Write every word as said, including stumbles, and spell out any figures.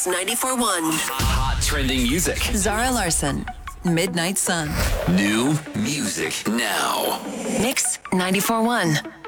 ninety-four point one. Hot trending music. Zara Larson, Midnight Sun. New music now. Mix ninety-four point one.